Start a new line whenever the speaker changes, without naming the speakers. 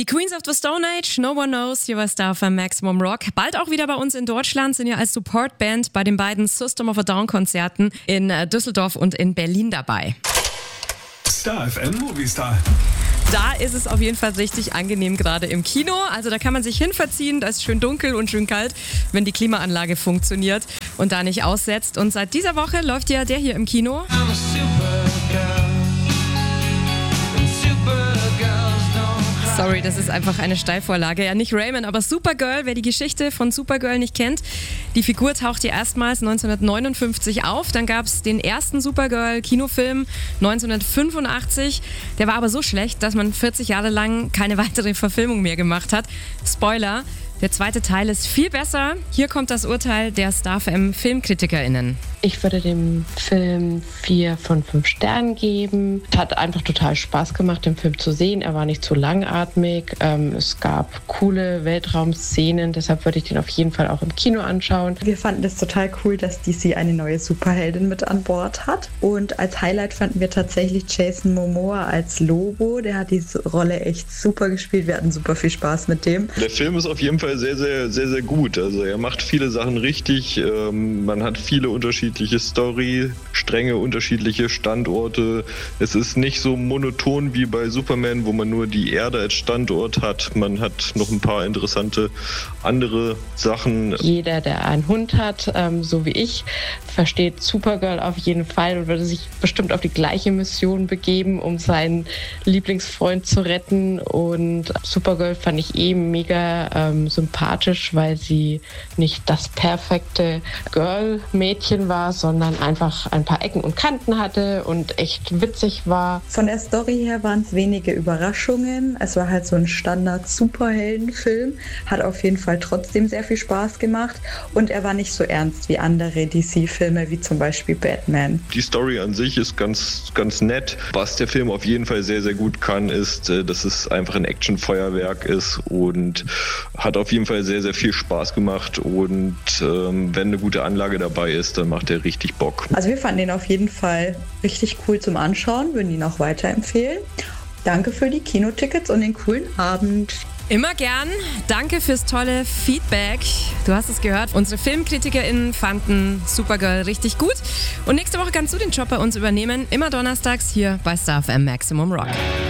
Queens of the Stone Age, No One Knows, hier bei Star FM Maximum Rock. Bald auch wieder bei uns in Deutschland, sind ja als Supportband bei den beiden System of a Down Konzerten in Düsseldorf und in Berlin dabei.
Star FM Movistar.
Da ist es auf jeden Fall richtig angenehm gerade im Kino. Also da kann man sich hinverziehen, da ist schön dunkel und schön kalt, wenn die Klimaanlage funktioniert und da nicht aussetzt. Und seit dieser Woche läuft ja der hier im Kino. Sorry, das ist einfach eine Steilvorlage. Ja, nicht Rayman, aber Supergirl. Wer die Geschichte von Supergirl nicht kennt, die Figur taucht hier erstmals 1959 auf. Dann gab es den ersten Supergirl-Kinofilm 1985. Der war aber so schlecht, dass man 40 Jahre lang keine weitere Verfilmung mehr gemacht hat. Spoiler, der zweite Teil ist viel besser. Hier kommt das Urteil der Star FM FilmkritikerInnen.
Ich würde dem Film 4 von 5 Sternen geben. Es hat einfach total Spaß gemacht, den Film zu sehen. Er war nicht zu langatmig. Es gab coole Weltraumszenen. Deshalb würde ich den auf jeden Fall auch im Kino anschauen.
Wir fanden es total cool, dass DC eine neue Superheldin mit an Bord hat. Und als Highlight fanden wir tatsächlich Jason Momoa als Lobo. Der hat diese Rolle echt super gespielt. Wir hatten super viel Spaß mit dem.
Der Film ist auf jeden Fall sehr, sehr, sehr, sehr gut. Also er macht viele Sachen richtig. Man hat viele unterschiedliche Story-Stränge, unterschiedliche Standorte. Es ist nicht so monoton wie bei Superman, wo man nur die Erde als Standort hat. Man hat noch ein paar interessante andere Sachen.
Jeder, der einen Hund hat, so wie ich, versteht Supergirl auf jeden Fall und würde sich bestimmt auf die gleiche Mission begeben, um seinen Lieblingsfreund zu retten. Und Supergirl fand ich mega sympathisch, weil sie nicht das perfekte Girl-Mädchen war, sondern einfach ein paar Ecken und Kanten hatte und echt witzig war.
Von der Story her waren es wenige Überraschungen. Es war halt so ein Standard-Superheldenfilm. Hat auf jeden Fall trotzdem sehr viel Spaß gemacht und er war nicht so ernst wie andere DC-Filme, wie zum Beispiel Batman.
Die Story an sich ist ganz, ganz nett. Was der Film auf jeden Fall sehr, sehr gut kann, ist, dass es einfach ein Actionfeuerwerk ist und hat auf jeden Fall sehr, sehr viel Spaß gemacht und wenn eine gute Anlage dabei ist, dann macht er richtig Bock.
Also wir fanden den auf jeden Fall richtig cool zum Anschauen, würden ihn auch weiterempfehlen. Danke für die Kinotickets und den coolen Abend.
Immer gern. Danke fürs tolle Feedback. Du hast es gehört. Unsere FilmkritikerInnen fanden Supergirl richtig gut. Und nächste Woche kannst du den Job bei uns übernehmen. Immer donnerstags hier bei Star FM Maximum Rock.